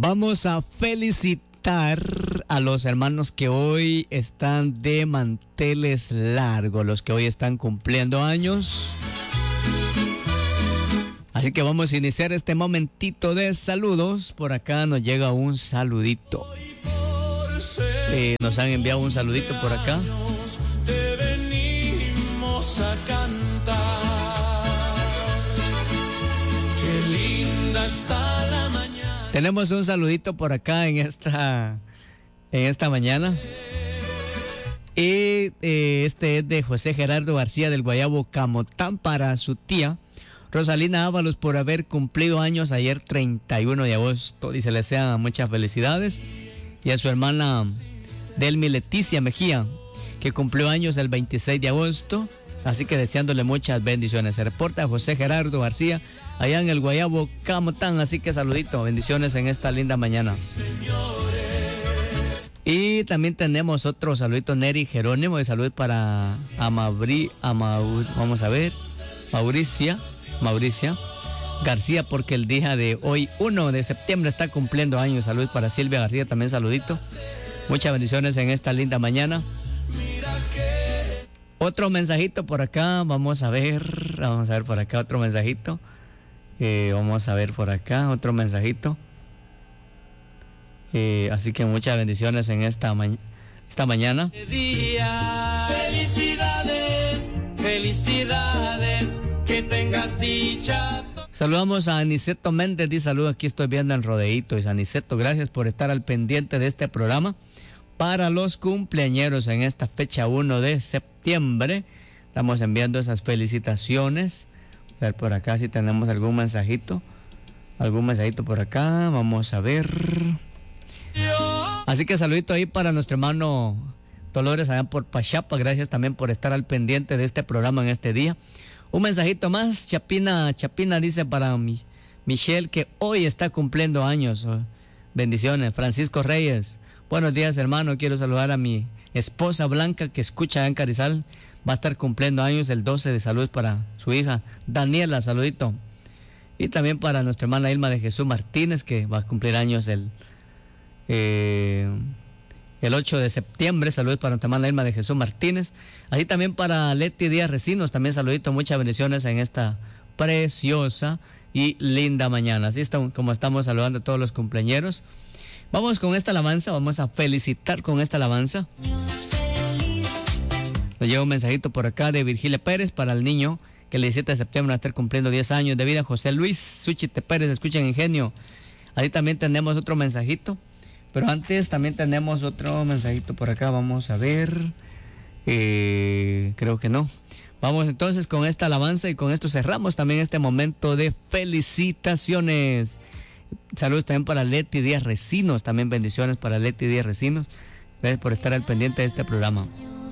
Vamos a felicitar a los hermanos que hoy están de manteles largos, los que hoy están cumpliendo años. Así que vamos a iniciar este momentito de saludos. Por acá nos llega un saludito. Nos han enviado un saludito por acá. Te venimos a cantar. Qué linda está la mañana. Tenemos un saludito por acá en esta mañana. Y este es de José Gerardo García del Guayabo Camotán para su tía Rosalina Ábalos por haber cumplido años ayer 31 de agosto. Y se le desean muchas felicidades. Y a su hermana Delmi Leticia Mejía, que cumplió años el 26 de agosto. Así que deseándole muchas bendiciones. Se reporta José Gerardo García allá en el Guayabo Camotán. Así que saludito, bendiciones en esta linda mañana. Y también tenemos otro saludito, Neri Jerónimo, de salud para Mauricia García, porque el día de hoy, 1 de septiembre, está cumpliendo años. Salud para Silvia García, también saludito. Muchas bendiciones en esta linda mañana. Otro mensajito por acá, vamos a ver por acá otro mensajito. Vamos a ver por acá otro mensajito. Así que muchas bendiciones en esta mañana. Felicidades, que tengas dicha. Saludamos a Aniceto Méndez, dice saludos, aquí estoy viendo el rodeíto. Dice Aniceto, gracias por estar al pendiente de este programa. Para los cumpleañeros en esta fecha 1 de septiembre, estamos enviando esas felicitaciones. A ver por acá si tenemos algún mensajito por acá, vamos a ver. Así que saludito ahí para nuestro hermano Dolores allá por Pachapa, gracias también por estar al pendiente de este programa en este día. Un mensajito más, Chapina dice para Michelle que hoy está cumpliendo años. Bendiciones. Francisco Reyes, buenos días hermano, quiero saludar a mi esposa Blanca que escucha allá en Carizal, va a estar cumpliendo años el 12 de salud para su hija Daniela, saludito. Y también para nuestra hermana Ilma de Jesús Martínez que va a cumplir años el 8 de septiembre, saludos para nuestra hermana Irma de Jesús Martínez. Así también para Leti Díaz Recinos, también saludito, muchas bendiciones en esta preciosa y linda mañana. Así como estamos saludando a todos los cumpleañeros. Vamos con esta alabanza, vamos a felicitar con esta alabanza. Nos llega un mensajito por acá de Virgilia Pérez para el niño que el 17 de septiembre va a estar cumpliendo 10 años de vida, José Luis Suchite Pérez, escuchen Ingenio. Ahí también tenemos otro mensajito. Pero antes también tenemos otro mensajito por acá, vamos a ver. Creo que no. Vamos entonces con esta alabanza y con esto cerramos también este momento de felicitaciones. Saludos también para Leti Díaz Recinos, también bendiciones para Leti Díaz Recinos. Gracias por estar al pendiente de este programa.